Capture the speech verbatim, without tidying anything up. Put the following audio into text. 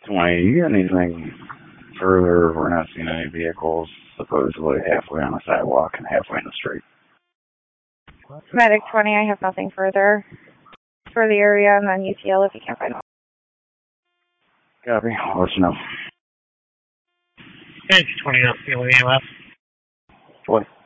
twenty, you got anything further? We're not seeing any vehicles supposedly halfway on the sidewalk and halfway in the street. Medic twenty, I have nothing further for the area, and then U T L if you can't find one. Copy. I'll let you know. Thanks, twenty, I'll see you later. Boy.